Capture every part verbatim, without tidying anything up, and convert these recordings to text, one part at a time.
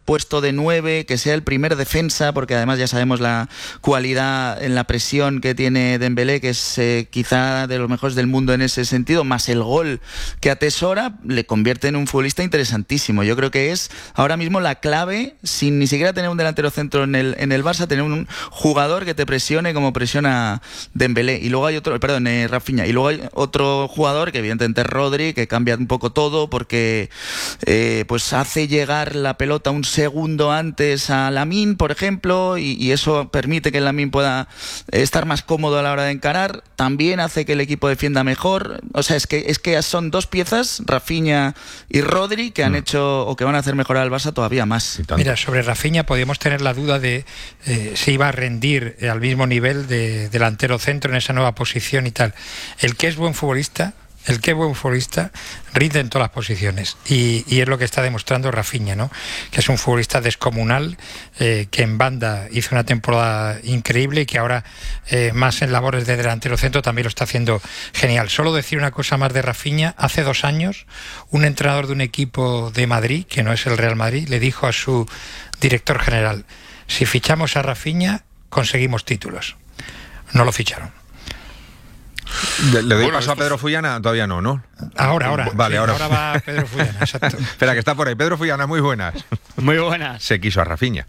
puesto de nueve, que sea el primer defensa, porque además ya sabemos la cualidad en la presión que tiene Dembélé, que es eh, quizá de los mejores del mundo en ese sentido, más el gol que atesora, le convierte en un futbolista interesantísimo. Yo creo que es ahora mismo la clave, sin ni siquiera tener un delantero centro en el, en el Barça, tener un jugador que te presione como presiona Dembélé. Y luego hay otro, perdón, eh, Rafinha, y luego hay otro jugador que evidentemente es Rodri, que cambia un poco todo porque eh, pues hace llegar la pelota un segundo antes a Lamine, por ejemplo, y, y eso permite que Lamine pueda estar más cómodo a la hora de encarar. También hace que el equipo defienda mejor. O sea, es que, es que son dos piezas, Rafinha y Rodri, que han mm. hecho o que van a hacer mejorar al Barça todavía más. Mira, sobre Rafinha podíamos tener la duda de eh, si iba a rendir al mismo nivel de delantero centro en esa nueva posición y tal. El que es buen futbolista, el que es buen futbolista rinde en todas las posiciones y, y es lo que está demostrando Rafinha, ¿no? Que es un futbolista descomunal, eh, que en banda hizo una temporada increíble y que ahora eh, más en labores de delantero centro también lo está haciendo genial. Solo decir una cosa más de Rafinha: hace dos años un entrenador de un equipo de Madrid, que no es el Real Madrid, le dijo a su director general: si fichamos a Rafinha conseguimos títulos. No lo ficharon. ¿Le, le doy bueno, paso a Pedro Fullana? Todavía no, ¿no? Ahora, ahora. Vale, sí, ahora. ahora va Pedro Fullana, exacto. Espera, que está por ahí. Pedro Fullana, muy buenas. Muy buenas. Se quiso a Rafinha.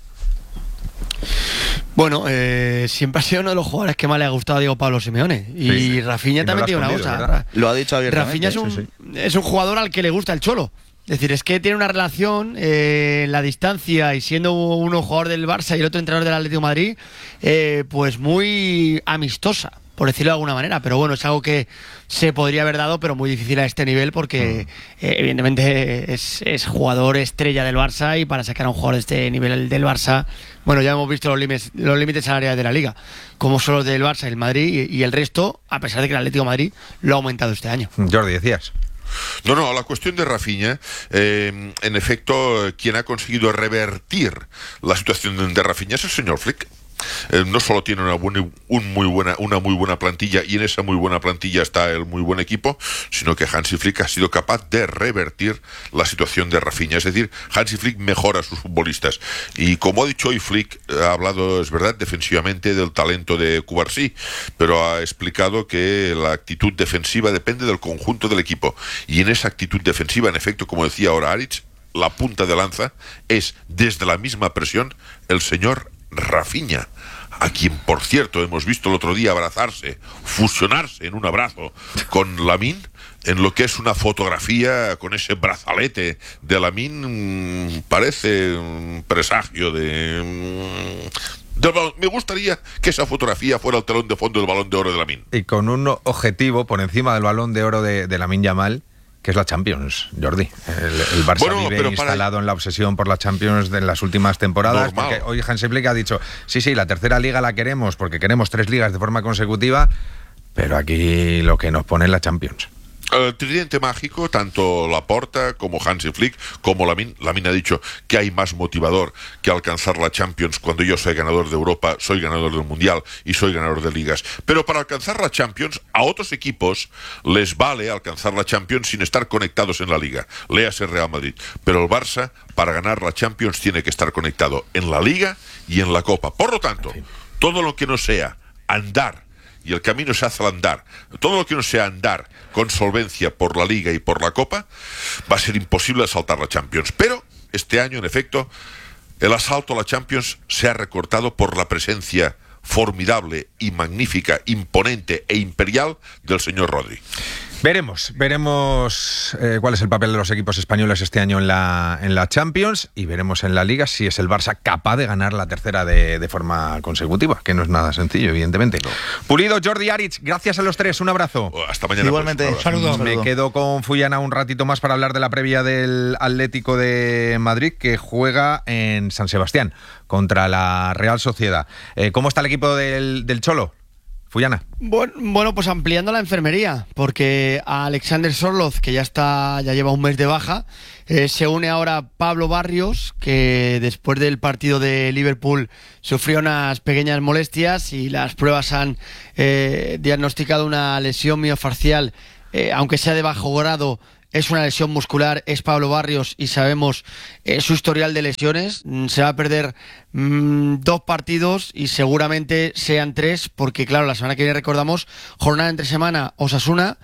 Bueno, eh, siempre ha sido uno de los jugadores que más le ha gustado a Diego Pablo Simeone. Y sí, sí. Rafinha y también tiene una cosa. ¿Verdad? Lo ha dicho abiertamente. Rafinha es un, sí, sí. es un jugador al que le gusta el Cholo. Es decir, es que tiene una relación eh, en la distancia, y siendo uno jugador del Barça y el otro entrenador del Atlético de Madrid, eh, pues muy amistosa, por decirlo de alguna manera. Pero bueno, es algo que se podría haber dado, pero muy difícil a este nivel, porque mm. eh, evidentemente es, es jugador estrella del Barça, y para sacar a un jugador de este nivel del Barça, bueno, ya hemos visto los límites, los límites salariales de la Liga, como son los del Barça, el Madrid, y, y el resto, a pesar de que el Atlético de Madrid lo ha aumentado este año. Jordi, decías. No, no, la cuestión de Rafinha, eh, en efecto, quien ha conseguido revertir la situación de Rafinha es el señor Flick. Eh, no solo tiene una, buena, un muy buena, una muy buena plantilla, y en esa muy buena plantilla está el muy buen equipo, sino que Hansi Flick ha sido capaz de revertir la situación de Rafinha. Es decir, Hansi Flick mejora a sus futbolistas, y como ha dicho hoy Flick, ha hablado, es verdad, defensivamente del talento de Cubarsí, pero ha explicado que la actitud defensiva depende del conjunto del equipo, y en esa actitud defensiva, en efecto, como decía ahora Aritz, la punta de lanza es, desde la misma presión, el señor Rafinha, a quien, por cierto, hemos visto el otro día abrazarse, fusionarse en un abrazo con Lamine, en lo que es una fotografía con ese brazalete de Lamine. Mmm, parece un presagio de... Del balón. Me gustaría que esa fotografía fuera el telón de fondo del Balón de Oro de Lamine. Y con un objetivo por encima del Balón de Oro de, de Lamine Yamal, que es la Champions, Jordi. El, el Barça bueno, vive instalado para... en la obsesión por la Champions de las últimas temporadas. Normal. Porque hoy Hansi Flick ha dicho, sí, sí, la tercera liga la queremos porque queremos tres ligas de forma consecutiva, pero aquí lo que nos pone es la Champions. El tridente mágico, tanto Laporta como Hansi Flick, como Lamine, Lamine ha dicho que hay más motivador que alcanzar la Champions. Cuando yo soy ganador de Europa, soy ganador del Mundial y soy ganador de ligas. Pero para alcanzar la Champions, a otros equipos les vale alcanzar la Champions sin estar conectados en la Liga. Léase Real Madrid. Pero el Barça, para ganar la Champions, tiene que estar conectado en la Liga y en la Copa. Por lo tanto, todo lo que no sea andar, y el camino se hace al andar, todo lo que no sea andar con solvencia por la Liga y por la Copa, va a ser imposible asaltar la Champions. Pero este año, en efecto, el asalto a la Champions se ha recortado por la presencia formidable y magnífica, imponente e imperial del señor Rodri. Veremos, veremos eh, cuál es el papel de los equipos españoles este año en la, en la Champions, y veremos en la Liga si es el Barça capaz de ganar la tercera de, de forma consecutiva, que no es nada sencillo, evidentemente. No. Pulido, Jordi, Aritz, gracias a los tres, un abrazo. Hasta mañana. Igualmente, pues, saludos. Me quedo con Fullana un ratito más para hablar de la previa del Atlético de Madrid, que juega en San Sebastián contra la Real Sociedad. Eh, ¿Cómo está el equipo del, del Cholo? Fullana. Bueno, bueno, pues ampliando la enfermería, porque a Alexander Sorloz, que ya está, ya lleva un mes de baja, eh, se une ahora Pablo Barrios, que después del partido de Liverpool sufrió unas pequeñas molestias y las pruebas han eh, diagnosticado una lesión miofacial, eh, aunque sea de bajo grado, es una lesión muscular, es Pablo Barrios y sabemos eh, su historial de lesiones. Se va a perder mmm, dos partidos y seguramente sean tres, porque claro, la semana que viene recordamos jornada entre semana Osasuna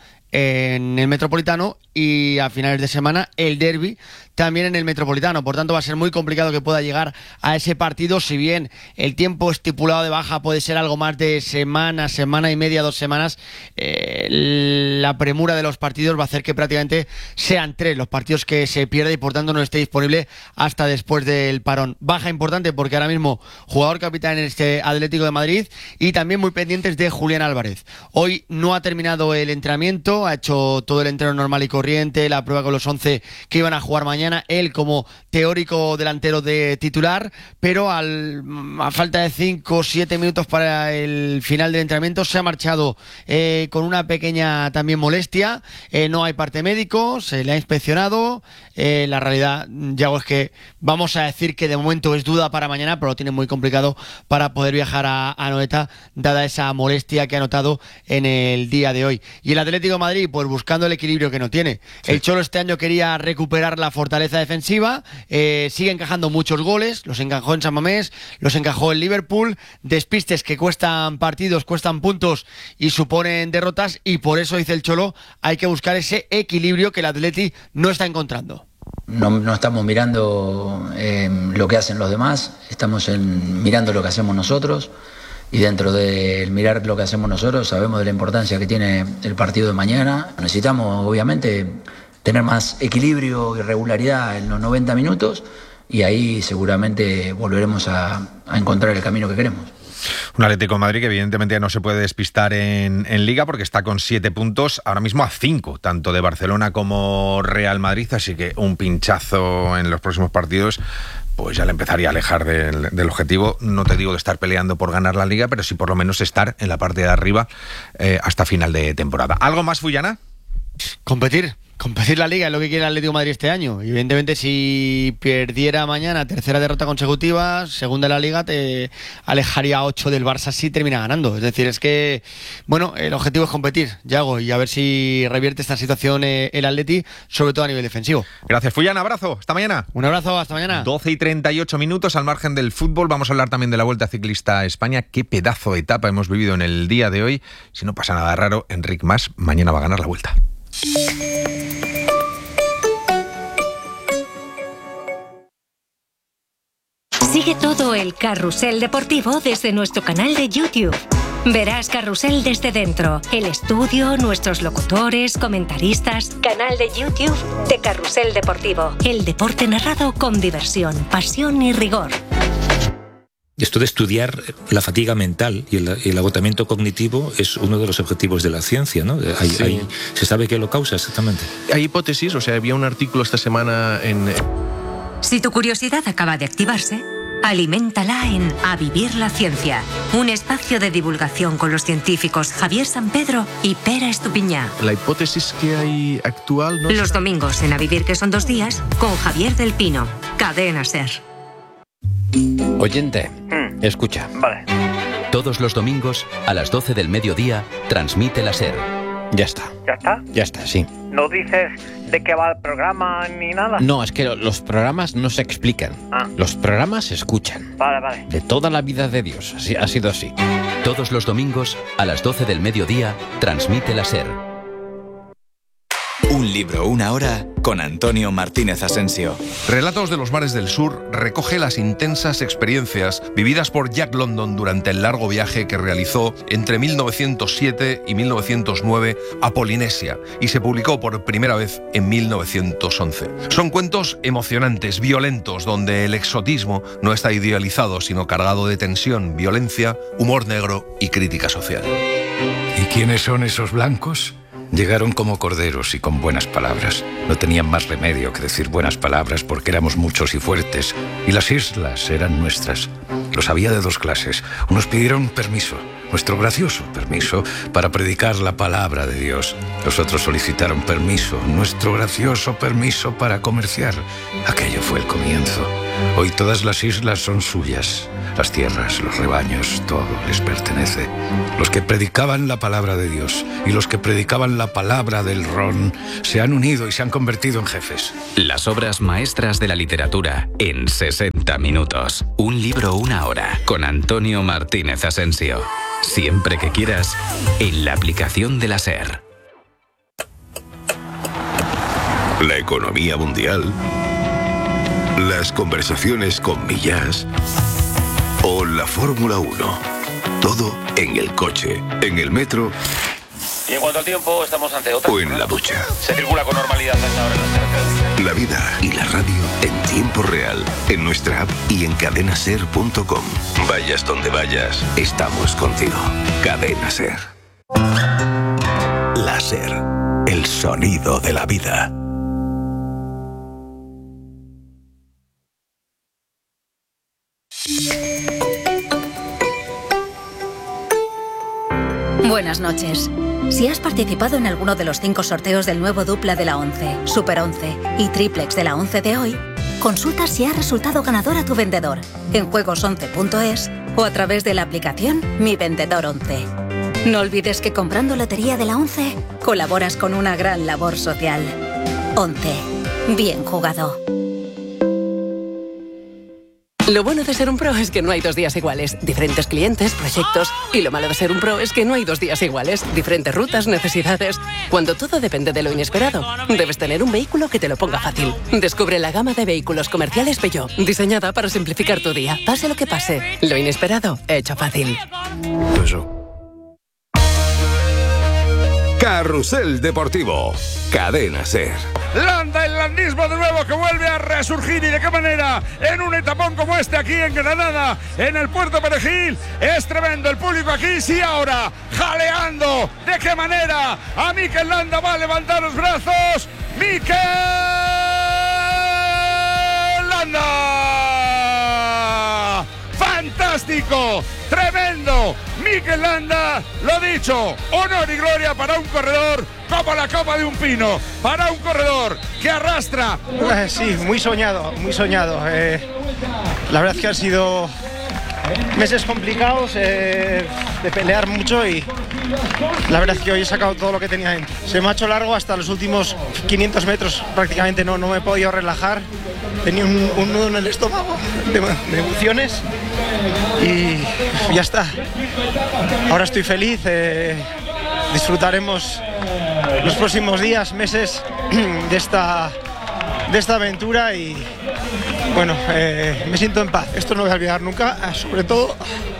en el Metropolitano y a finales de semana el derbi también en el Metropolitano. Por tanto, va a ser muy complicado que pueda llegar a ese partido, si bien el tiempo estipulado de baja puede ser algo más de semana, semana y media, dos semanas. Eh, la premura de los partidos va a hacer que prácticamente sean tres los partidos que se pierde y por tanto no esté disponible hasta después del parón. Baja importante porque ahora mismo jugador capitán en este Atlético de Madrid y también muy pendientes de Julián Álvarez. Hoy no ha terminado el entrenamiento, ha hecho todo el entreno normal y corriente, la prueba con los once que iban a jugar mañana, él como teórico delantero de titular, pero al, a falta de cinco o siete minutos para el final del entrenamiento se ha marchado eh, con una pequeña también molestia. Eh, no hay parte médico, se le ha inspeccionado. Eh, la realidad, Yago, es que vamos a decir que de momento es duda para mañana, pero lo tiene muy complicado para poder viajar a, a Anoeta, dada esa molestia que ha notado en el día de hoy. Y el Atlético de Madrid, pues buscando el equilibrio que no tiene. Sí. El Cholo este año quería recuperar la fortaleza defensiva, eh, sigue encajando muchos goles, los encajó en San Mamés, los encajó en Liverpool, despistes que cuestan partidos, cuestan puntos y suponen derrotas, y por eso, dice el Cholo, hay que buscar ese equilibrio que el Atleti no está encontrando. No, no estamos mirando eh, lo que hacen los demás, estamos en, mirando lo que hacemos nosotros, y dentro de mirar lo que hacemos nosotros sabemos de la importancia que tiene el partido de mañana. Necesitamos, obviamente, tener más equilibrio y regularidad en los noventa minutos, y ahí seguramente volveremos a, a encontrar el camino que queremos. Un Atlético de Madrid que evidentemente no se puede despistar en, en Liga porque está con siete puntos, ahora mismo a cinco, tanto de Barcelona como Real Madrid, así que un pinchazo en los próximos partidos pues ya le empezaría a alejar del, del objetivo, no te digo de estar peleando por ganar la Liga, pero sí por lo menos estar en la parte de arriba eh, hasta final de temporada. ¿Algo más, Fullana? Competir. Competir la Liga es lo que quiere el Atlético de Madrid este año. Y evidentemente, si perdiera mañana tercera derrota consecutiva, segunda en la Liga, te alejaría a ocho del Barça si termina ganando. Es decir, es que, bueno, el objetivo es competir, Yago, y a ver si revierte esta situación eh, el Atleti, sobre todo a nivel defensivo. Gracias, Fullana, abrazo, hasta mañana. Un abrazo, hasta mañana. doce y treinta y ocho minutos al margen del fútbol. Vamos a hablar también de la Vuelta Ciclista a España. Qué pedazo de etapa hemos vivido en el día de hoy. Si no pasa nada raro, Enric Mas mañana va a ganar la Vuelta. Sigue todo el carrusel deportivo desde nuestro canal de YouTube. Verás Carrusel desde dentro, el estudio, nuestros locutores, comentaristas. Canal de YouTube de Carrusel Deportivo. El deporte narrado con diversión, pasión y rigor. Esto de estudiar la fatiga mental y el, el agotamiento cognitivo es uno de los objetivos de la ciencia, ¿no? Hay, sí. hay, ¿Se sabe qué lo causa exactamente? Hay hipótesis, o sea, había un artículo esta semana en... Si tu curiosidad acaba de activarse, aliméntala en A Vivir la Ciencia, un espacio de divulgación con los científicos Javier San Pedro y Pera Estupiñá. La hipótesis que hay actual... ¿no? Los domingos en A Vivir, que son dos días, con Javier del Pino, Cadena Ser. Oyente, mm. escucha. Vale. Todos los domingos, a las doce del mediodía, transmite la SER. Ya está. ¿Ya está? Ya está, sí. ¿No dices de qué va el programa ni nada? No, es que los programas no se explican. Ah. Los programas se escuchan. Vale, vale. De toda la vida de Dios. Así, ha sido así. Todos los domingos, a las doce del mediodía, transmite la SER. Un libro, una hora, con Antonio Martínez Asensio. Relatos de los mares del sur recoge las intensas experiencias vividas por Jack London durante el largo viaje que realizó entre mil novecientos siete y mil novecientos nueve a Polinesia y se publicó por primera vez en mil novecientos once. Son cuentos emocionantes, violentos, donde el exotismo no está idealizado, sino cargado de tensión, violencia, humor negro y crítica social. ¿Y quiénes son esos blancos? Llegaron como corderos y con buenas palabras. No tenían más remedio que decir buenas palabras porque éramos muchos y fuertes, y las islas eran nuestras. Los había de dos clases. Unos pidieron permiso, nuestro gracioso permiso, para predicar la palabra de Dios. Los otros solicitaron permiso, nuestro gracioso permiso para comerciar. Aquello fue el comienzo. Hoy todas las islas son suyas. Las tierras, los rebaños, todo les pertenece. Los que predicaban la palabra de Dios y los que predicaban la palabra del ron se han unido y se han convertido en jefes. Las obras maestras de la literatura en sesenta minutos. Un libro, una hora. Con Antonio Martínez Asensio. Siempre que quieras, en la aplicación de la SER. La economía mundial, las conversaciones con Millás o la Fórmula uno. Todo en el coche, en el metro. Y en cuanto al tiempo, estamos ante otra. O en la ducha. Se circula con normalidad a esta hora en las carreteras. La vida y la radio en tiempo real, en nuestra app y en cadena ser punto com. Vayas donde vayas, estamos contigo. Cadena Ser. La SER, el sonido de la vida. Buenas noches. Si has participado en alguno de los cinco sorteos del nuevo dupla de la once, Super once y Triplex de la once de hoy, consulta si ha resultado ganador a tu vendedor en juegos once punto es o a través de la aplicación Mi Vendedor once. No olvides que comprando Lotería de la once colaboras con una gran labor social. once. Bien jugado. Lo bueno de ser un pro es que no hay dos días iguales. Diferentes clientes, proyectos. Y lo malo de ser un pro es que no hay dos días iguales. Diferentes rutas, necesidades. Cuando todo depende de lo inesperado, debes tener un vehículo que te lo ponga fácil. Descubre la gama de vehículos comerciales Peugeot, diseñada para simplificar tu día. Pase lo que pase, lo inesperado, hecho fácil. Peugeot. Carrusel Deportivo, Cadena Ser. Landa el landismo de nuevo, que vuelve a resurgir, y de qué manera, en un etapón como este aquí en Granada, en el Puerto Perejil. Es tremendo el público aquí, sí, ahora jaleando. De qué manera a Mikel Landa va a levantar los brazos. Mikel Landa, fantástico, tremendo. Mikel Landa, lo dicho, honor y gloria para un corredor como la copa de un pino, para un corredor que arrastra. Eh, sí, muy soñado, muy soñado. Eh, la verdad es que han sido meses complicados, eh, de pelear mucho, y la verdad es que hoy he sacado todo lo que tenía dentro. Se me ha hecho largo hasta los últimos quinientos metros, prácticamente no, no me he podido relajar. Tenía un, un nudo en el estómago de, de emociones y ya está. Ahora estoy feliz, eh, disfrutaremos los próximos días, meses de esta, de esta aventura, y bueno, eh, me siento en paz. Esto no lo voy a olvidar nunca, sobre todo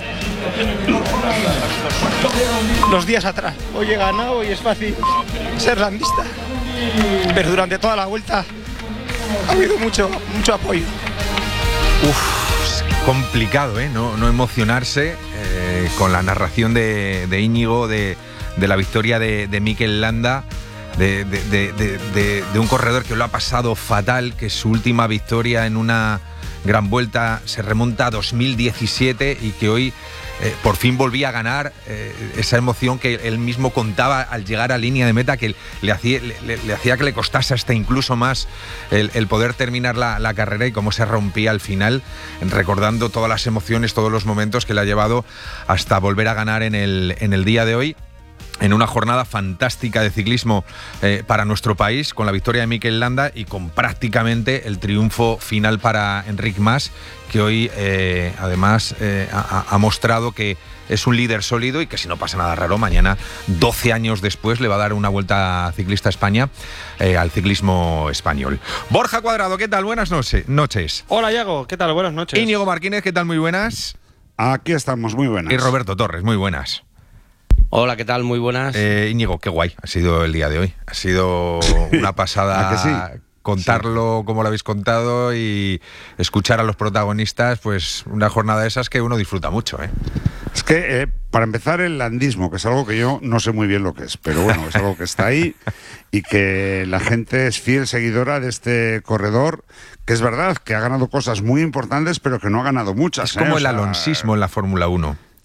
los días atrás. Hoy he ganado y es fácil ser landista, pero durante toda la vuelta ha habido mucho, mucho apoyo. Uf, es complicado, ¿eh? No, no emocionarse eh, con la narración de, de Íñigo, de, de la victoria de, de Mikel Landa, de, de, de, de, de, de un corredor que lo ha pasado fatal, que su última victoria en una gran vuelta se remonta a dos mil diecisiete y que hoy eh, por fin volvía a ganar. Eh, esa emoción que él mismo contaba al llegar a línea de meta, que le hacía, le, le hacía que le costase hasta incluso más el, el poder terminar la, la carrera, y cómo se rompía al final, recordando todas las emociones, todos los momentos que le ha llevado hasta volver a ganar en el, en el día de hoy, en una jornada fantástica de ciclismo eh, para nuestro país, con la victoria de Mikel Landa y con prácticamente el triunfo final para Enric Mas, que hoy eh, además eh, ha, ha mostrado que es un líder sólido y que, si no pasa nada raro, mañana, doce años después, le va a dar una vuelta ciclista a España, eh, al ciclismo español. Borja Cuadrado, ¿qué tal? Buenas noche, noches. Hola, Iago, ¿qué tal? Buenas noches. Íñigo Martínez, ¿qué tal? Muy buenas. Aquí estamos, muy buenas. Y Roberto Torres, muy buenas. Hola, ¿qué tal? Muy buenas. Eh, Íñigo, qué guay ha sido el día de hoy. Ha sido una pasada. ¿A que sí? Contarlo sí, como lo habéis contado, y escuchar a los protagonistas, pues una jornada de esas que uno disfruta mucho, ¿eh? Es que, eh, para empezar, el landismo, que es algo que yo no sé muy bien lo que es, pero bueno, es algo que está ahí y que la gente es fiel seguidora de este corredor, que es verdad que ha ganado cosas muy importantes, pero que no ha ganado muchas. Es como ¿eh? O el sea, alonsismo en la Fórmula uno.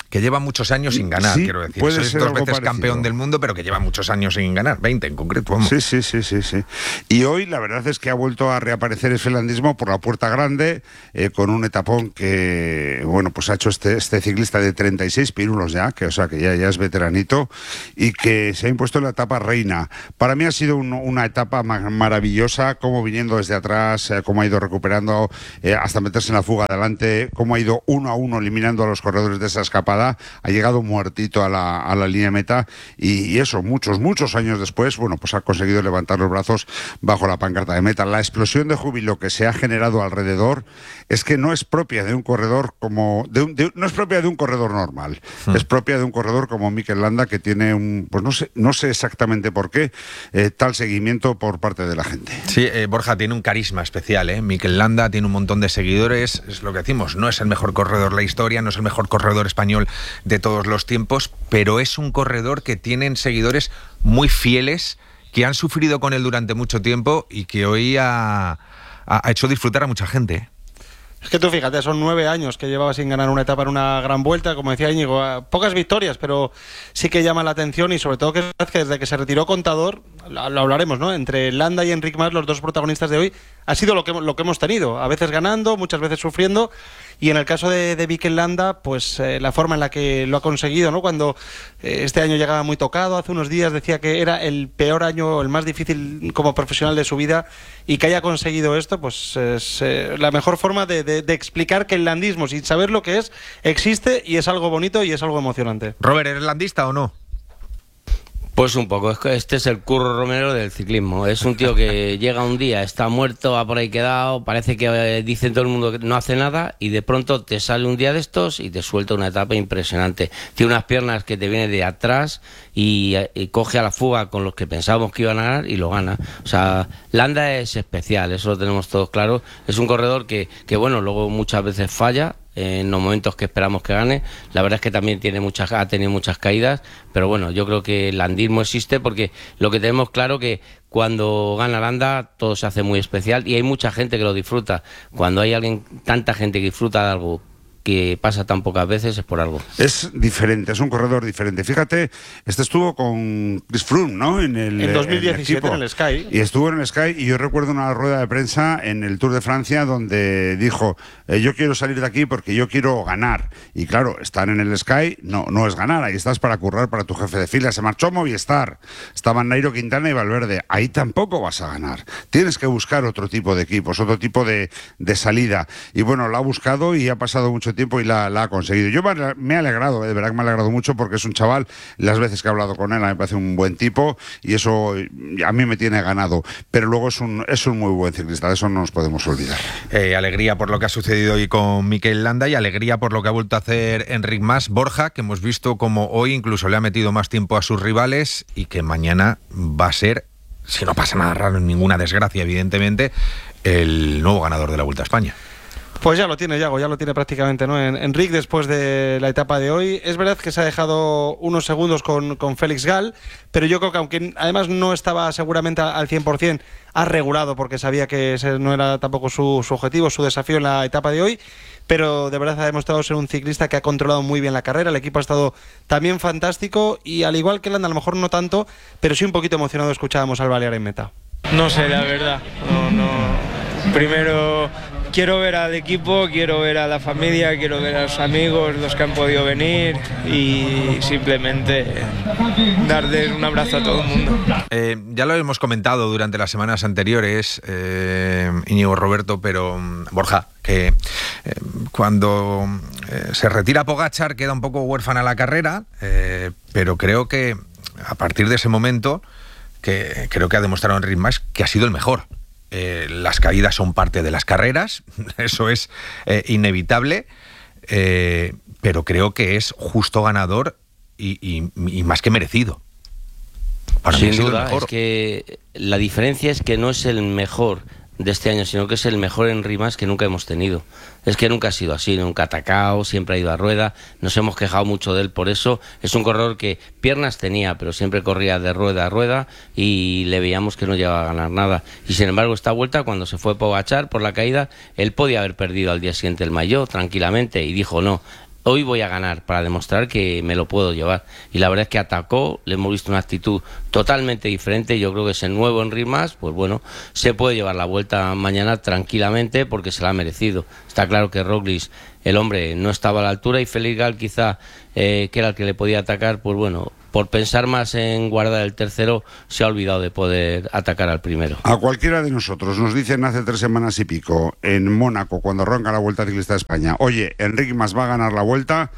que lleva muchos años sin ganar, sí, quiero decir. Puede Es ser dos algo veces parecido. campeón del mundo, pero que lleva muchos años sin ganar, veinte en concreto. Vamos. Sí, sí, sí, sí, sí. Y hoy la verdad es que ha vuelto a reaparecer el finlandismo por la puerta grande, eh, con un etapón que, bueno, pues ha hecho este, este ciclista de treinta y seis pirulos ya, que o sea que ya, ya es veteranito, y que se ha impuesto en la etapa reina. Para mí ha sido un, una etapa ma maravillosa, cómo viniendo desde atrás, eh, cómo ha ido recuperando eh, hasta meterse en la fuga adelante, cómo ha ido uno a uno eliminando a los corredores de esa escapada, ha llegado muertito a la, a la línea de meta, y, y eso, muchos, muchos años después, bueno, pues ha conseguido levantar los brazos bajo la pancarta de meta. La explosión de júbilo que se ha generado alrededor es que no es propia de un corredor como de un, de, no es propia de un corredor normal, hmm. es propia de un corredor como Mikel Landa, que tiene un, pues no sé, no sé exactamente por qué eh, tal seguimiento por parte de la gente. Sí, eh, Borja tiene un carisma especial, ¿eh? Mikel Landa tiene un montón de seguidores, es lo que decimos, no es el mejor corredor de la historia, no es el mejor corredor español de todos los tiempos, pero es un corredor que tiene seguidores muy fieles, que han sufrido con él durante mucho tiempo y que hoy ha, ha, ha hecho disfrutar a mucha gente. Es que tú fíjate, son nueve años que llevaba sin ganar una etapa en una gran vuelta, como decía Íñigo, pocas victorias, pero sí que llama la atención, y sobre todo que, que desde que se retiró Contador, lo, lo hablaremos, ¿no? Entre Landa y Enric Mas, los dos protagonistas de hoy, ha sido lo que, lo que hemos tenido, a veces ganando, muchas veces sufriendo, y en el caso de, de Mikel Landa, pues eh, la forma en la que lo ha conseguido, ¿no? Cuando eh, este año llegaba muy tocado, hace unos días decía que era el peor año, el más difícil como profesional de su vida, y que haya conseguido esto, pues es eh, la mejor forma de, de, de explicar que el landismo, sin saber lo que es, existe y es algo bonito y es algo emocionante. Robert, ¿eres landista o no? Pues un poco, es que este es el Curro Romero del ciclismo. Es un tío que llega un día, está muerto, va por ahí quedado, parece que eh, dicen todo el mundo que no hace nada, y de pronto te sale un día de estos y te suelta una etapa impresionante. Tiene unas piernas que te vienen de atrás y, y coge a la fuga con los que pensábamos que iban a ganar y lo gana. O sea, Landa es especial, eso lo tenemos todos claro. Es un corredor que, que bueno, luego muchas veces falla en los momentos que esperamos que gane. La verdad es que también tiene muchas, ha tenido muchas caídas, pero bueno, yo creo que el landismo existe porque lo que tenemos claro que cuando gana Landa todo se hace muy especial y hay mucha gente que lo disfruta. Cuando hay alguien, tanta gente que disfruta de algo que pasa tan pocas veces, es por algo. Es diferente, es un corredor diferente. Fíjate, este estuvo con Chris Froome, ¿no? En el en dos mil diecisiete en el, en el Sky. Y estuvo en el Sky, y yo recuerdo una rueda de prensa en el Tour de Francia donde dijo, eh, yo quiero salir de aquí porque yo quiero ganar. Y claro, estar en el Sky no, no es ganar, ahí estás para currar para tu jefe de fila. Se marchó Movistar, estaban Nairo Quintana y Valverde, ahí tampoco vas a ganar. Tienes que buscar otro tipo de equipos, otro tipo de, de salida. Y bueno, lo ha buscado y ha pasado mucho tiempo y la, la ha conseguido. Yo me he alegrado, de verdad que me ha alegrado mucho, porque es un chaval, las veces que he hablado con él, a mí me parece un buen tipo y eso a mí me tiene ganado, pero luego es un, es un muy buen ciclista, de eso no nos podemos olvidar. Eh, alegría por lo que ha sucedido hoy con Mikel Landa y alegría por lo que ha vuelto a hacer Enric Mas. Borja, que hemos visto como hoy incluso le ha metido más tiempo a sus rivales y que mañana va a ser, si no pasa nada raro, ninguna desgracia evidentemente, el nuevo ganador de la Vuelta a España. Pues ya lo tiene Yago, ya lo tiene prácticamente, ¿no? En, Enric, después de la etapa de hoy, es verdad que se ha dejado unos segundos con, con Félix Gal, pero yo creo que aunque además no estaba seguramente al cien por cien, ha regulado porque sabía que ese no era tampoco su, su objetivo, su desafío en la etapa de hoy, pero de verdad ha demostrado ser un ciclista que ha controlado muy bien la carrera, el equipo ha estado también fantástico y al igual que Landa, a lo mejor no tanto, pero sí un poquito emocionado escuchábamos al Balear en meta. No sé, la verdad, no, no. Primero quiero ver al equipo, quiero ver a la familia, quiero ver a los amigos, los que han podido venir y simplemente darles un abrazo a todo el mundo. Eh, ya lo hemos comentado durante las semanas anteriores, eh, Íñigo, Roberto, pero Borja, que eh, cuando eh, se retira Pogačar queda un poco huérfana la carrera, eh, pero creo que a partir de ese momento que creo que ha demostrado Enric Mas que ha sido el mejor. Eh, las caídas son parte de las carreras, eso es eh, inevitable, eh, pero creo que es justo ganador y, y, y más que merecido. Para Sin duda, es que la diferencia es que no es el mejor de este año, sino que es el mejor Enric Mas que nunca hemos tenido. Es que nunca ha sido así, nunca ha atacado, siempre ha ido a rueda, nos hemos quejado mucho de él por eso. Es un corredor que piernas tenía, pero siempre corría de rueda a rueda y le veíamos que no llegaba a ganar nada. Y sin embargo, esta vuelta, cuando se fue Pogačar por la caída, él podía haber perdido al día siguiente el maillot tranquilamente y dijo no. hoy voy a ganar para demostrar que me lo puedo llevar. Y la verdad es que atacó, le hemos visto una actitud totalmente diferente. Yo creo que ese nuevo Enric Mas, pues bueno, se puede llevar la vuelta mañana tranquilamente porque se la ha merecido. Está claro que Roglic, el hombre, no estaba a la altura, y Félix Gal quizá, eh, que era el que le podía atacar, pues bueno, por pensar más en guardar el tercero, se ha olvidado de poder atacar al primero. A cualquiera de nosotros nos dicen hace tres semanas y pico, en Mónaco, cuando arranca la Vuelta Ciclista de España, oye, Enric Mas va a ganar la Vuelta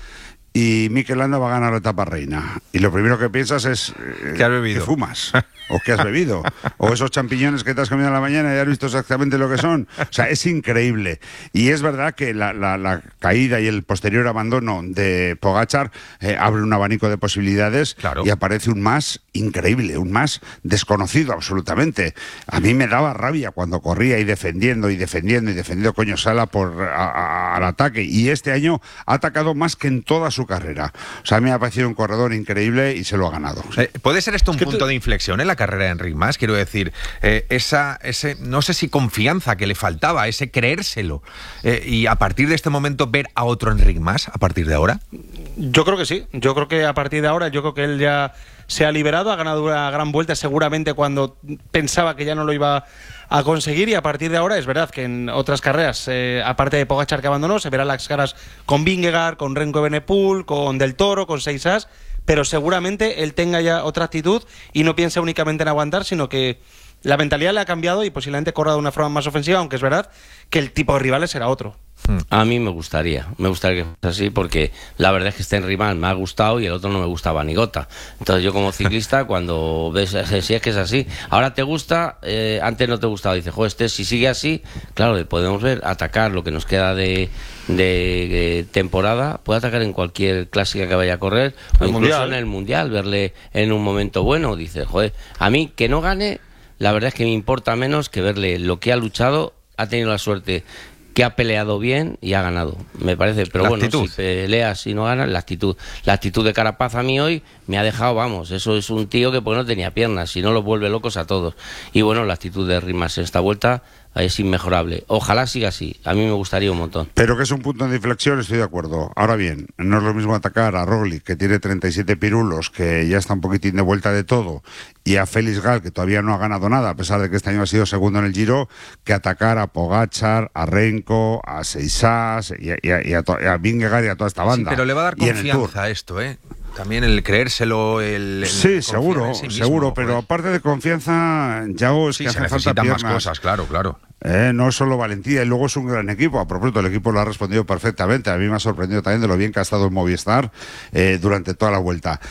y Mikel Landa va a ganar la etapa reina. Y lo primero que piensas es... Eh, ¿Qué has bebido? ¿Qué fumas? ¿O qué has bebido? ¿O esos champiñones que te has comido en la mañana y has visto exactamente lo que son? O sea, es increíble. Y es verdad que la, la, la caída y el posterior abandono de Pogačar eh, abre un abanico de posibilidades, claro. Y aparece un Mas increíble, un Mas desconocido absolutamente. A mí me daba rabia cuando corría y defendiendo y defendiendo y defendiendo coño Sala por a, a, al ataque. Y este año ha atacado más que en toda su carrera. O sea, a mí me ha parecido un corredor increíble y se lo ha ganado. Eh, ¿Puede ser esto un punto tú... de inflexión en la carrera de Enric Mas? Quiero decir, eh, esa, ese, no sé si confianza que le faltaba, ese creérselo, eh, y a partir de este momento ver a otro Enric Mas, a partir de ahora. Yo creo que sí, yo creo que a partir de ahora, yo creo que él ya se ha liberado, ha ganado una gran vuelta seguramente cuando pensaba que ya no lo iba a conseguir, y a partir de ahora es verdad que en otras carreras, eh, aparte de Pogačar que abandonó, se verán las caras con Vingegaard, con Remco Evenepoel, con Del Toro, con Seixas, pero seguramente él tenga ya otra actitud y no piensa únicamente en aguantar, sino que la mentalidad le ha cambiado y posiblemente corra de una forma más ofensiva, aunque es verdad que el tipo de rivales será otro. A mí me gustaría, me gustaría que fuese así, porque la verdad es que este Enric Mas me ha gustado y el otro no me gustaba ni gota. Entonces yo como ciclista, cuando ves, si es que es así, ahora te gusta, eh, antes no te gustaba, dices, joder, este si sigue así, claro, le podemos ver atacar lo que nos queda de, de, de temporada, puede atacar en cualquier clásica que vaya a correr, o incluso mundial. En el Mundial, verle en un momento bueno, dices, joder, a mí que no gane, la verdad es que me importa menos que verle lo que ha luchado, ha tenido la suerte que ha peleado bien y ha ganado, me parece, pero la bueno, actitud. Si peleas y no ganas, la actitud la actitud de Carapaz a mí hoy me ha dejado, vamos, eso es un tío que pues no tenía piernas, si no los vuelve locos a todos, y bueno, la actitud de Enric Mas en esta vuelta es inmejorable, ojalá siga así, a mí me gustaría un montón. Pero que es un punto de inflexión, estoy de acuerdo. Ahora bien, no es lo mismo atacar a Roglic, que tiene treinta y siete pirulos, que ya está un poquitín de vuelta de todo, y a Félix Gal, que todavía no ha ganado nada, a pesar de que este año ha sido segundo en el Giro, que atacar a Pogačar, a Renko, a Seixas y a, y a, y a, y a Vingegaard y a toda esta banda. Sí, pero le va a dar confianza a esto, ¿eh? También el creérselo, el... el sí, seguro, sí mismo, seguro, pero joder. Aparte de confianza, Yago, es sí, que se hace falta piernas. Más cosas, claro, claro. Eh, no es solo valentía, y luego es un gran equipo. A propósito, el equipo lo ha respondido perfectamente. A mí me ha sorprendido también de lo bien que ha estado en Movistar eh, durante toda la vuelta.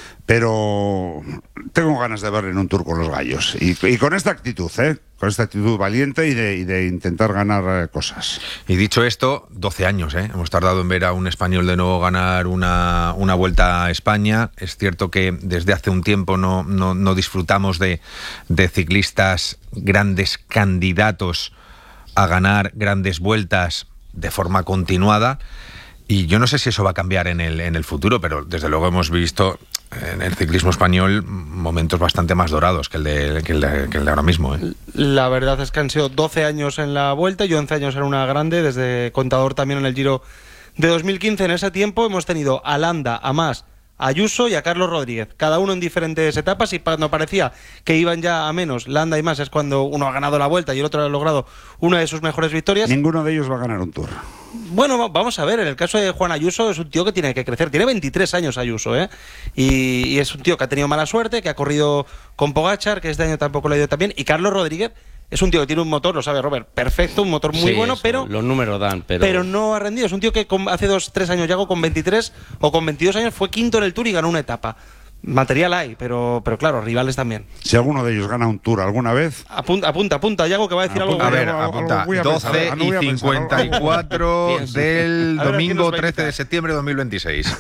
Pero tengo ganas de verle en un Tour con los gallos. Y, y con esta actitud, ¿eh? Con esta actitud valiente y de, y de intentar ganar eh, cosas. Y dicho esto, doce años, ¿eh? Hemos tardado en ver a un español de nuevo ganar una, una Vuelta a España. Es cierto que desde hace un tiempo no, no, no disfrutamos de, de ciclistas grandes candidatos a ganar grandes vueltas de forma continuada, y yo no sé si eso va a cambiar en el, en el futuro, pero desde luego hemos visto en el ciclismo español momentos bastante más dorados que el de, que el de, que el de ahora mismo, ¿eh? La verdad es que han sido doce años en la Vuelta y once años en una grande, desde Contador también en el Giro de dos mil quince. En ese tiempo hemos tenido a Landa, a Mas, a Ayuso y a Carlos Rodríguez, cada uno en diferentes etapas, y cuando parecía que iban ya a menos, Landa y Mas, es cuando uno ha ganado la Vuelta y el otro ha logrado una de sus mejores victorias. Ninguno de ellos va a ganar un Tour. Bueno, vamos a ver, en el caso de Juan Ayuso es un tío que tiene que crecer, tiene veintitrés años Ayuso, ¿eh? Y, y es un tío que ha tenido mala suerte, que ha corrido con Pogačar, que este año tampoco le ha ido tan bien, y Carlos Rodríguez es un tío que tiene un motor, lo sabe Robert, perfecto, un motor muy sí, bueno, eso, pero los números dan, pero... pero no ha rendido. Es un tío que con, hace dos, tres años, Yago, con veintitrés o con veintidós años fue quinto en el Tour y ganó una etapa. Material hay, pero, pero claro, rivales también. Si alguno de ellos gana un Tour alguna vez... Apunta, apunta, apunta, Yago, que va a decir apunta, algo. A ver, apunta, doce y cincuenta y cuatro del domingo trece de septiembre de dos mil veintiséis.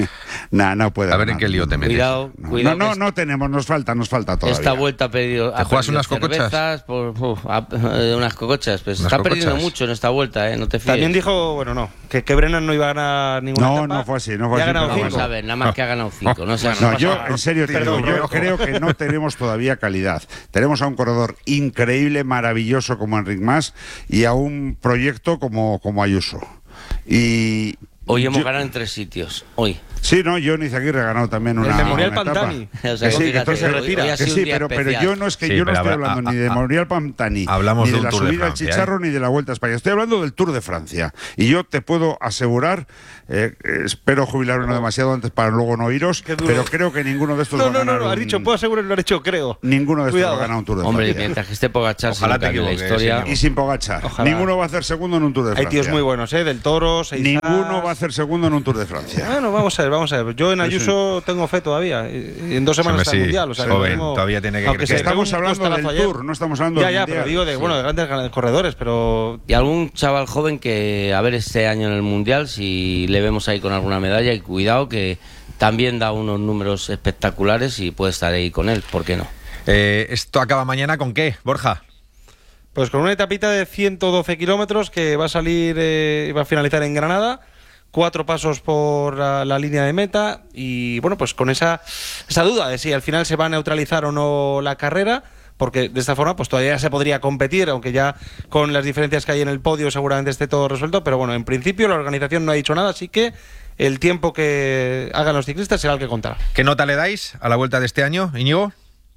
Nah, no puede. A ver en qué lío te metes. Cuidado, no, cuidado. No, no, no tenemos, nos falta, nos falta todavía. Esta vuelta ha perdido. ¿Te juegas unas cocochas? Por, uf, a, unas cocochas, pues unas está cocochas. perdiendo mucho en esta vuelta, ¿eh? No te fíes. También dijo, bueno, no, que, que Brennan no iba a ganar ninguna no, etapa. No, no fue así, no fue ya así. Ha ganado Vamos cinco. a ver, nada más que ha ganado cinco. No, bueno, no yo, en serio, te digo, yo creo que no tenemos todavía calidad. Tenemos a un corredor increíble, maravilloso como Enric Mas, y a un proyecto como, como Ayuso. Y... Hoy hemos yo... ganado en tres sitios, hoy. Sí, no, John Izaguirre ha ganado también una, el Memorial una Pantani. O sea, que sí, que entonces se retira. Que sí, pero, pero yo no es que sí, yo no estoy hablando a, a, ni de Memorial Pantani, hablamos ni de, de la subida al Chicharro, ¿eh? Ni de la Vuelta a España. Estoy hablando del Tour de Francia. Y yo te puedo asegurar, eh, espero jubilarme no demasiado antes para luego no oíros, pero creo que ninguno de estos no, va a ganar. No, no, no, un... has dicho, puedo asegurar, lo has hecho, creo. Ninguno de estos Cuidado. va a ganar un Tour de Hombre, Francia. mientras que esté Pogacar, ojalá te en la historia. Y sin Pogacar. Ojalá. Ninguno va a hacer segundo en un Tour de Francia. Hay tíos muy buenos, ¿eh? Del Toro, Seisas. Ninguno va a hacer segundo en un Tour de Francia. Bueno, vamos a ver, vamos a ver. Yo en Ayuso tengo fe todavía. Y en dos semanas está el Mundial. O sea, joven, mismo, todavía tiene que aunque crecer. Estamos hablando del ayer. Tour, no estamos hablando ya, del ya, Mundial. Pero digo de, sí. bueno, de grandes corredores, pero... Y algún chaval joven que, a ver este año en el Mundial, si le vemos ahí con alguna medalla, y cuidado que también da unos números espectaculares y puede estar ahí con él, ¿por qué no? Eh, ¿Esto acaba mañana con qué, Borja? Pues con una etapita de ciento doce kilómetros que va a salir, eh, va a finalizar en Granada. Cuatro pasos por la, la línea de meta y bueno, pues con esa, esa duda de si al final se va a neutralizar o no la carrera, porque de esta forma pues todavía se podría competir, aunque ya con las diferencias que hay en el podio seguramente esté todo resuelto, pero bueno, en principio la organización no ha dicho nada, así que el tiempo que hagan los ciclistas será el que contará. ¿Qué nota le dais a la Vuelta de este año, Íñigo?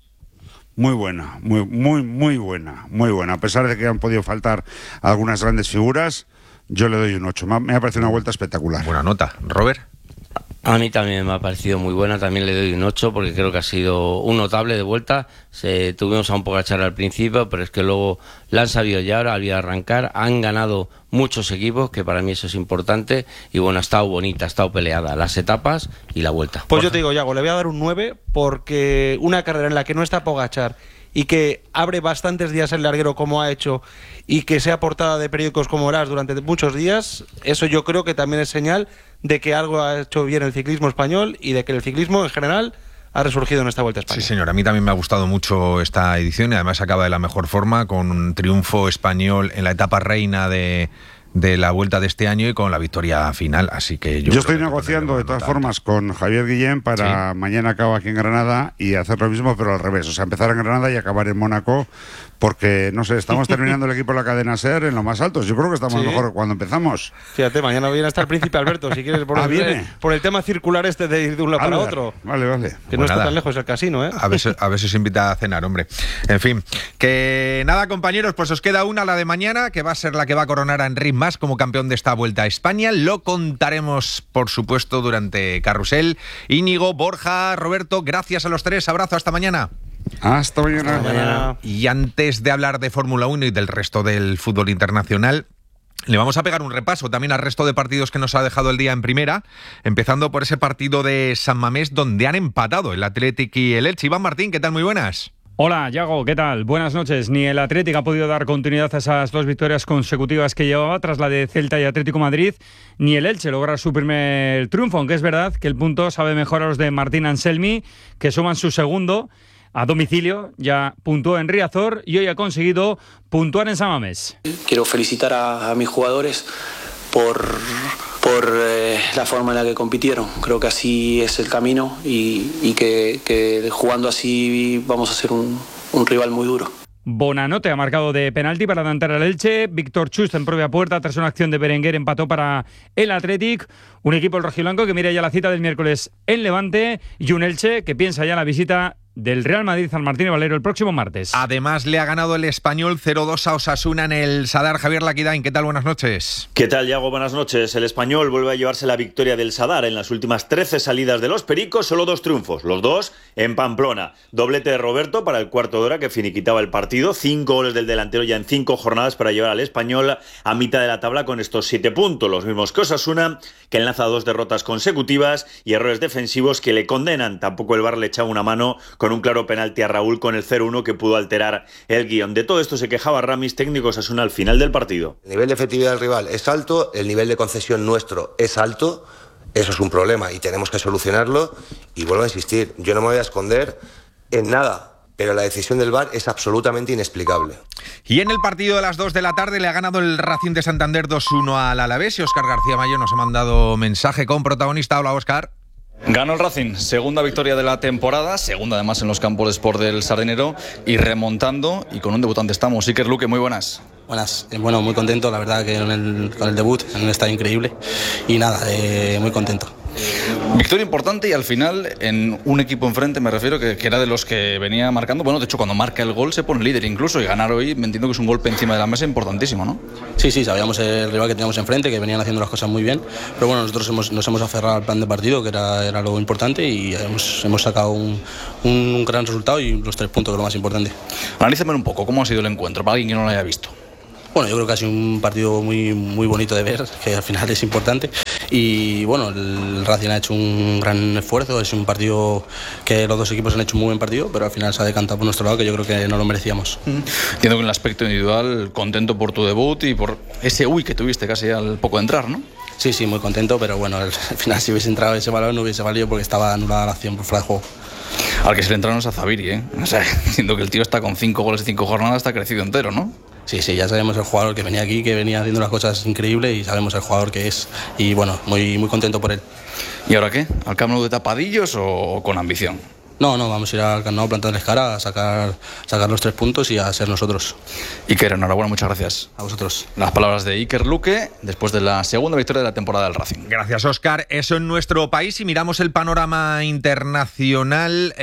Muy buena, muy, muy, muy buena, muy buena. A pesar de que han podido faltar algunas grandes figuras, yo le doy un ocho. Me ha parecido una vuelta espectacular. Buena nota. ¿Robert? A mí también me ha parecido muy buena, también le doy un ocho porque creo que ha sido un notable de vuelta. Se, tuvimos a un Pogacar al principio, pero es que luego la han sabido ya, ahora había arrancar, han ganado muchos equipos, que para mí eso es importante, y bueno, ha estado bonita, ha estado peleada, las etapas y la vuelta. Pues yo te digo, Yago, le voy a dar un nueve porque una carrera en la que no está Pogacar y que abre bastantes días el larguero como ha hecho y que sea portada de periódicos como Horas durante muchos días, eso yo creo que también es señal de que algo ha hecho bien el ciclismo español y de que el ciclismo en general ha resurgido en esta Vuelta a España. Sí, señor, a mí también me ha gustado mucho esta edición y además acaba de la mejor forma con un triunfo español en la etapa reina de... de la Vuelta de este año y con la victoria final, así que yo... Yo estoy negociando de todas nota formas con Javier Guillén para sí. mañana acabo aquí en Granada y hacer lo mismo pero al revés, o sea, empezar en Granada y acabar en Mónaco, porque, no sé, estamos terminando el equipo de la cadena SER en lo más altos, yo creo que estamos sí. mejor que cuando empezamos. Fíjate, mañana viene hasta el Príncipe Alberto, si quieres, por, ah, el, por el tema circular este de ir de un lado para otro. Vale, vale. Que pues no nada. Está tan lejos el casino, ¿eh? A ver, a ver si os invita a cenar, hombre. En fin, que nada, compañeros, pues os queda una, la de mañana, que va a ser la que va a coronar a Enric Mas como campeón de esta Vuelta a España. Lo contaremos, por supuesto, durante Carrusel. Íñigo, Borja, Roberto, gracias a los tres. Abrazo, hasta mañana. Hasta mañana. Hasta mañana. Y antes de hablar de Fórmula uno y del resto del fútbol internacional, le vamos a pegar un repaso también al resto de partidos que nos ha dejado el día en primera, empezando por ese partido de San Mamés donde han empatado el Athletic y el Elche. Iván Martín, ¿qué tal? Muy buenas. Hola, Yago, ¿qué tal? Buenas noches. Ni el Atlético ha podido dar continuidad a esas dos victorias consecutivas que llevaba tras la de Celta y Atlético Madrid, ni el Elche lograr su primer triunfo, aunque es verdad que el punto sabe mejor a los de Martín Anselmi, que suman su segundo a domicilio, ya puntuó en Riazor y hoy ha conseguido puntuar en San Mamés. Quiero felicitar a, a mis jugadores por, por eh, la forma en la que compitieron. Creo que así es el camino y, y que, que jugando así vamos a ser un, un rival muy duro. Bonanote ha marcado de penalti para adelantar al Elche. Víctor Chust en propia puerta tras una acción de Berenguer empató para el Athletic. Un equipo el rojiblanco que mira ya la cita del miércoles en Levante y un Elche que piensa ya la visita del Real Madrid al Martínez Valero el próximo martes. Además le ha ganado el Español cero dos a Osasuna en el Sadar. Javier Laquidain, ¿qué tal? Buenas noches. ¿Qué tal, Yago? Buenas noches. El Español vuelve a llevarse la victoria del Sadar. En las últimas trece salidas de los Pericos, solo dos triunfos, los dos en Pamplona. Doblete de Roberto para el cuarto de hora que finiquitaba el partido. Cinco goles del delantero ya en cinco jornadas para llevar al Español a mitad de la tabla con estos siete puntos. Los mismos que Osasuna, que enlaza dos derrotas consecutivas y errores defensivos que le condenan. Tampoco el V A R le echaba una mano con un claro penalti a Raúl con el cero uno que pudo alterar el guión. De todo esto se quejaba Ramis, técnico Osasuna, al final del partido. El nivel de efectividad del rival es alto, el nivel de concesión nuestro es alto, eso es un problema y tenemos que solucionarlo. Y vuelvo a insistir, yo no me voy a esconder en nada, pero la decisión del V A R es absolutamente inexplicable. Y en el partido de las dos de la tarde le ha ganado el Racing de Santander dos uno al Alavés y Óscar García Mayo nos ha mandado mensaje con protagonista. Hola, Óscar. Ganó el Racing, segunda victoria de la temporada, segunda además en los campos de Sport del Sardinero y remontando y con un debutante estamos. Iker Luque, muy buenas. Buenas, bueno, muy contento, la verdad que con el, con el debut, en un estadio increíble y nada, eh, muy contento. Victoria importante y al final en un equipo enfrente, me refiero, que, que era de los que venía marcando. Bueno, de hecho, cuando marca el gol se pone líder incluso, y ganar hoy, me entiendo que es un golpe encima de la mesa importantísimo, ¿no? Sí, sí, sabíamos el rival que teníamos enfrente, que venían haciendo las cosas muy bien, pero bueno, nosotros hemos, nos hemos aferrado al plan de partido, que era, era lo importante, y hemos, hemos sacado un, un gran resultado y los tres puntos, que es lo más importante. Analízame un poco, ¿cómo ha sido el encuentro, para alguien que no lo haya visto? Bueno, yo creo que ha sido un partido muy, muy bonito de ver, que al final es importante. Y bueno, el Racing ha hecho un gran esfuerzo, es un partido que los dos equipos han hecho un muy buen partido, pero al final se ha decantado por nuestro lado, que yo creo que no lo merecíamos. Entiendo que en el aspecto individual, contento por tu debut y por ese uy que tuviste casi al poco de entrar, ¿no? Sí, sí, muy contento, pero bueno, al final si hubiese entrado ese balón no hubiese valido porque estaba anulada la acción por fuera de juego. Al que se le entraron es a Zabiri, ¿eh? O sea, siento que el tío está con cinco goles y cinco jornadas, está crecido entero, ¿no? Sí, sí, ya sabemos el jugador que venía aquí, que venía haciendo las cosas increíbles y sabemos el jugador que es. Y bueno, muy, muy contento por él. ¿Y ahora qué? ¿Al Camp Nou de tapadillos o con ambición? No, no, vamos a ir al Camp Nou, plantarles cara, a sacar, sacar los tres puntos y a ser nosotros. Iker, enhorabuena, muchas gracias. A vosotros. Las palabras de Iker Luque después de la segunda victoria de la temporada del Racing. Gracias, Óscar. Eso en nuestro país. Si miramos el panorama internacional,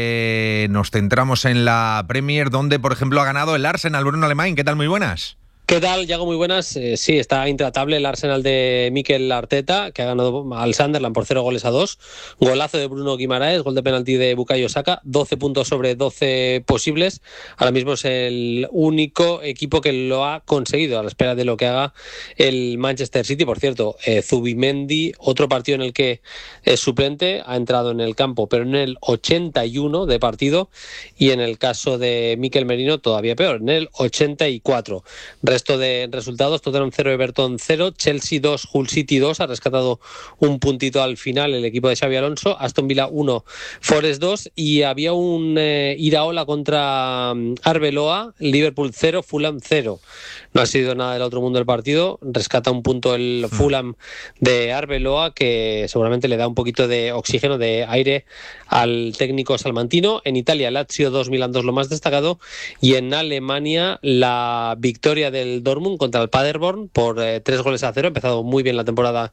eh, nos centramos en la Premier, donde, por ejemplo, ha ganado el Arsenal. Bruno Alemán, ¿qué tal? Muy buenas. ¿Qué tal, Yago? Muy buenas. Eh, sí, está intratable el Arsenal de Mikel Arteta, que ha ganado al Sunderland por cero goles a dos. Golazo de Bruno Guimaraes, gol de penalti de Bukayo Saka, doce puntos sobre doce posibles. Ahora mismo es el único equipo que lo ha conseguido, a la espera de lo que haga el Manchester City. Por cierto, eh, Zubimendi, otro partido en el que es suplente, ha entrado en el campo, pero en el ochenta y uno de partido, y en el caso de Mikel Merino todavía peor, en el ochenta y cuatro. Resto de resultados: Tottenham cero, Everton cero, Chelsea dos, Hull City dos, ha rescatado un puntito al final el equipo de Xabi Alonso, Aston Villa uno, Forest dos, y había un eh, Iraola contra um, Arbeloa, Liverpool cero, Fulham cero. No ha sido nada del otro mundo el partido, rescata un punto el Fulham de Arbeloa, que seguramente le da un poquito de oxígeno, de aire al técnico salmantino. En Italia, Lazio dos, Milan dos, lo más destacado, y en Alemania la victoria del Dortmund contra el Paderborn por eh, tres goles a cero. Ha empezado muy bien la temporada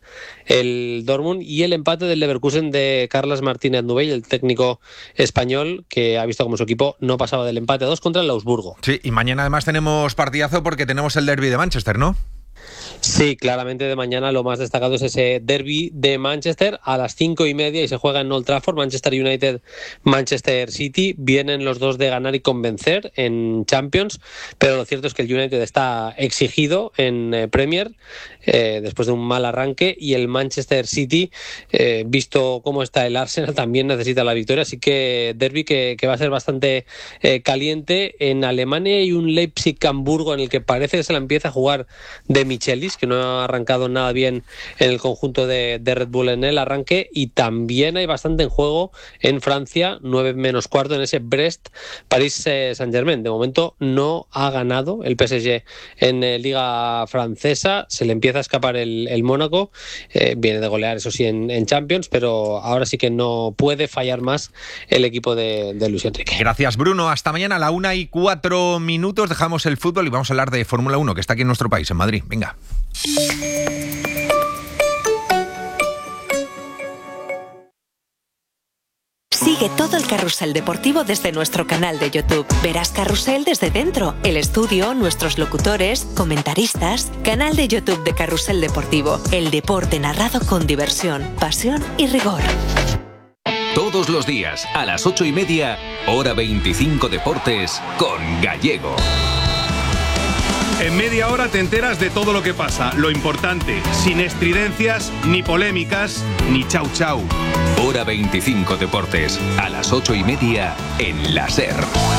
el Dortmund, y el empate del Leverkusen de Carles Martínez Nubell, el técnico español, que ha visto como su equipo no pasaba del empate a dos contra el Augsburgo. Sí, y mañana además tenemos partidazo porque tenemos el derbi de Manchester, ¿no? Sí, claramente de mañana lo más destacado es ese derbi de Manchester a las cinco y media, y se juega en Old Trafford. Manchester United, Manchester City, vienen los dos de ganar y convencer en Champions, pero lo cierto es que el United está exigido en eh, Premier eh, después de un mal arranque, y el Manchester City, eh, visto cómo está el Arsenal, también necesita la victoria, así que derbi que, que va a ser bastante eh, caliente. En Alemania hay un Leipzig-Hamburgo en el que parece que se la empieza a jugar de Michelis, que no ha arrancado nada bien en el conjunto de, de Red Bull en el arranque, y también hay bastante en juego en Francia, nueve menos cuarto, en ese Brest París eh, Saint-Germain. De momento no ha ganado el P S G en eh, Liga Francesa, se le empieza a escapar el, el Mónaco, eh, viene de golear eso sí en, en Champions, pero ahora sí que no puede fallar más el equipo de, de Luis Enrique. Gracias, Bruno. Hasta mañana a la una y cuatro minutos. Dejamos el fútbol y vamos a hablar de Fórmula uno, que está aquí en nuestro país, en Madrid. Venga. Sigue todo el carrusel deportivo desde nuestro canal de YouTube. Verás Carrusel desde dentro, el estudio, nuestros locutores, comentaristas. Canal de YouTube de Carrusel Deportivo. El deporte narrado con diversión, pasión y rigor. Todos los días, a las ocho y media, Hora veinticinco Deportes, con Gallego. En media hora te enteras de todo lo que pasa, lo importante, sin estridencias, ni polémicas, ni chau chau. Hora veinticinco Deportes, a las ocho y media, en la SER.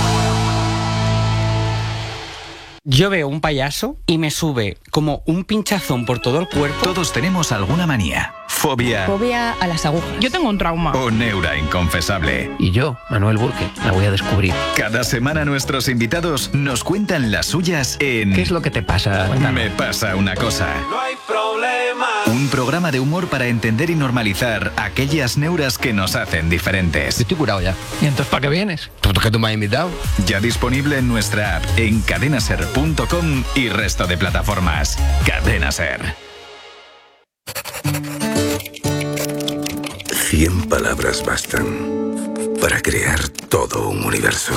Yo veo un payaso y me sube como un pinchazón por todo el cuerpo. Todos tenemos alguna manía, fobia... Fobia a las agujas. Yo tengo un trauma. O neura inconfesable. Y yo, Manuel Burke, la voy a descubrir. Cada semana nuestros invitados nos cuentan las suyas en... ¿Qué es lo que te pasa? Cuéntanos. Me pasa una cosa. No hay problema. Un programa de humor para entender y normalizar aquellas neuras que nos hacen diferentes. Estoy curado ya. ¿Y entonces para qué vienes? ¿Tú que tú me has invitado? Ya disponible en nuestra app, en cadena ser punto com y resto de plataformas. Cadena Ser. Cien palabras bastan para crear todo un universo.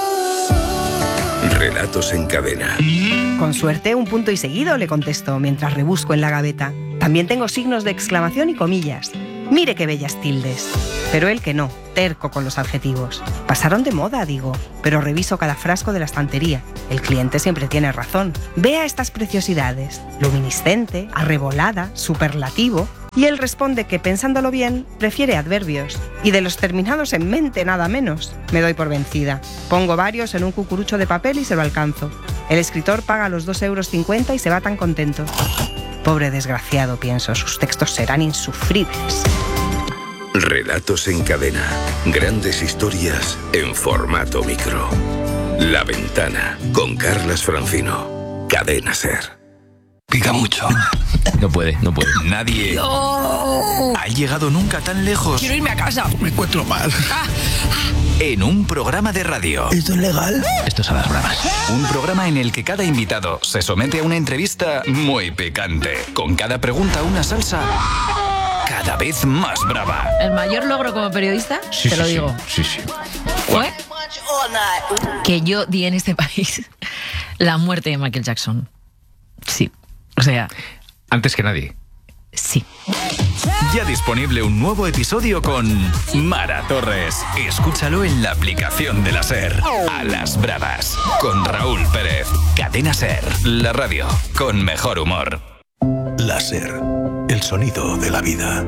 Relatos en cadena. Con suerte, un punto y seguido, le contesto, mientras rebusco en la gaveta. También tengo signos de exclamación y comillas. Mire qué bellas tildes. Pero él que no, terco con los adjetivos. Pasaron de moda, digo, pero reviso cada frasco de la estantería. El cliente siempre tiene razón. Vea estas preciosidades. Luminiscente, arrebolada, superlativo. Y él responde que, pensándolo bien, prefiere adverbios. Y de los terminados en mente, nada menos. Me doy por vencida. Pongo varios en un cucurucho de papel y se lo alcanzo. El escritor paga los dos euros cincuenta y se va tan contento. Pobre desgraciado, pienso, sus textos serán insufribles. Relatos en cadena. Grandes historias en formato micro. La Ventana, con Carlas Francino. Cadena SER. Pica mucho. No puede, no puede. Nadie no. ha llegado nunca tan lejos. Quiero irme a casa. Me encuentro mal. En un programa de radio. ¿Esto es legal? Esto es a las bravas. Un programa en el que cada invitado se somete a una entrevista muy picante. Con cada pregunta una salsa cada vez más brava. ¿El mayor logro como periodista? Sí, Te sí, lo digo. Sí, sí. ¿Fue? Que yo di en este país la muerte de Michael Jackson. Sí. O sea... Antes que nadie. Sí. Ya disponible un nuevo episodio con Mara Torres. Escúchalo en la aplicación de la SER. A las bravas. Con Raúl Pérez. Cadena SER. La radio con mejor humor. La SER. El sonido de la vida.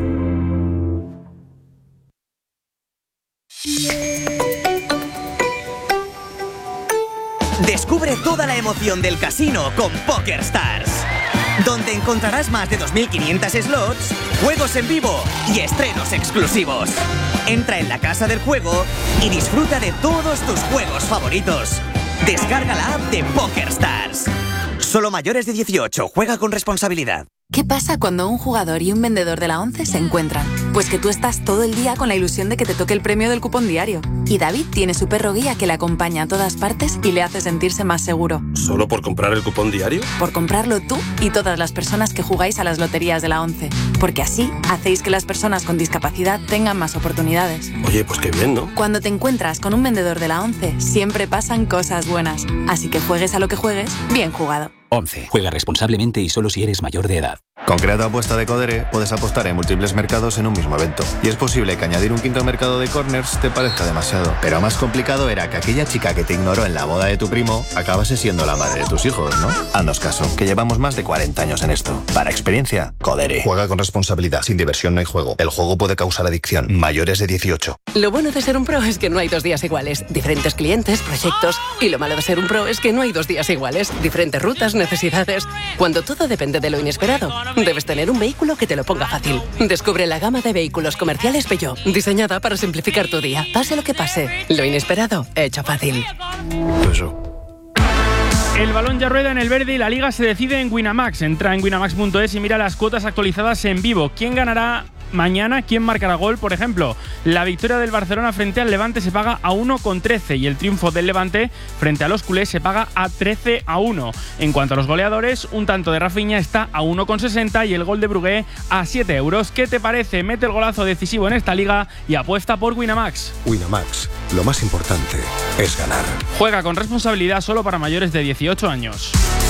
Descubre toda la emoción del casino con PokerStars, donde encontrarás más de dos mil quinientos slots, juegos en vivo y estrenos exclusivos. Entra en la casa del juego y disfruta de todos tus juegos favoritos. Descarga la app de PokerStars. Solo mayores de dieciocho. Juega con responsabilidad. ¿Qué pasa cuando un jugador y un vendedor de la ONCE se encuentran? Pues que tú estás todo el día con la ilusión de que te toque el premio del cupón diario. Y David tiene su perro guía que le acompaña a todas partes y le hace sentirse más seguro. ¿Solo por comprar el cupón diario? Por comprarlo tú y todas las personas que jugáis a las loterías de la ONCE. Porque así hacéis que las personas con discapacidad tengan más oportunidades. Oye, pues qué bien, ¿no? Cuando te encuentras con un vendedor de la ONCE, siempre pasan cosas buenas. Así que juegues a lo que juegues, bien jugado. ONCE. Juega responsablemente y solo si eres mayor de edad. Con Creato Apuesta de Codere puedes apostar en múltiples mercados en un mismo evento. Y es posible que añadir un quinto mercado de corners te parezca demasiado. Pero más complicado era que aquella chica que te ignoró en la boda de tu primo acabase siendo la madre de tus hijos, ¿no? Haznos caso, que llevamos más de cuarenta años en esto. Para experiencia, Codere. Juega con responsabilidad. Sin diversión no hay juego. El juego puede causar adicción. Mayores de dieciocho. Lo bueno de ser un pro es que no hay dos días iguales. Diferentes clientes, proyectos. Y lo malo de ser un pro es que no hay dos días iguales. Diferentes rutas, necesidades. Cuando todo depende de lo inesperado, debes tener un vehículo que te lo ponga fácil. Descubre la gama de vehículos comerciales Peugeot, diseñada para simplificar tu día. Pase lo que pase, lo inesperado, hecho fácil. El balón ya rueda en el verde y la liga se decide en Winamax. Entra en winamax punto es y mira las cuotas actualizadas en vivo. ¿Quién ganará mañana? ¿Quién marcará gol? Por ejemplo, la victoria del Barcelona frente al Levante se paga a uno coma trece y el triunfo del Levante frente a los culés se paga a trece a uno. En cuanto a los goleadores, un tanto de Rafinha está a uno coma sesenta y el gol de Brugué a siete euros. ¿Qué te parece? Mete el golazo decisivo en esta liga y apuesta por Winamax. Winamax, lo más importante es ganar. Juega con responsabilidad solo para mayores de dieciocho años.